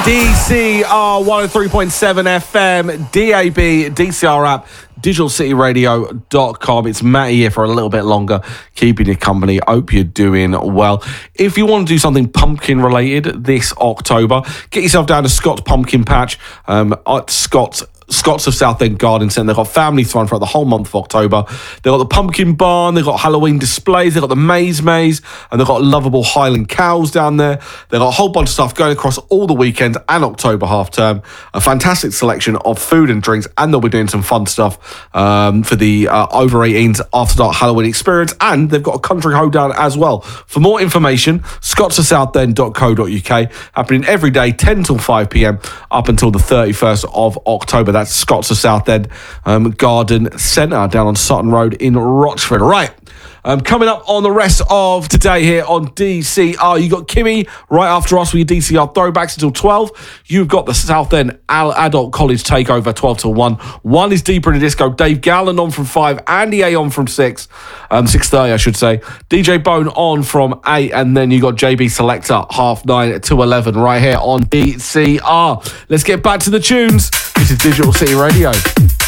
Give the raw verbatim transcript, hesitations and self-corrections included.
D C R one oh three point seven F M, D A B, D C R app, digital city radio dot com. It's Matty here for a little bit longer, keeping you company. Hope you're doing well. If you want to do something pumpkin related this October, get yourself down to Scott's Pumpkin Patch um, at Scott's Scott's of Southend Garden Centre. They've got family fun throughout the whole month of October. They've got the pumpkin barn, they've got Halloween displays, they've got the maze maze, and they've got lovable Highland cows down there. They've got a whole bunch of stuff going across all the weekend and October half term. A fantastic selection of food and drinks, and they'll be doing some fun stuff um, for the uh, over eighteens after dark Halloween experience, and they've got a country hoedown as well. For more information, scotts of southend dot co dot uk, happening every day ten till five p.m. up until the thirty-first of October. That's Scott's of Southend um, Garden Centre down on Sutton Road in Rochford. Right, um, coming up on the rest of today here on D C R, you got Kimmy right after us with your D C R throwbacks until twelve. You've got the Southend Adult College Takeover twelve till one. One is Deeper in the Disco. Dave Gallen on from five. Andy A on from six. Um, six thirty, I should say. D J Bone on from eight. And then you got J B Selector half nine to eleven right here on D C R. Let's get back to the tunes. This is Digital City Radio.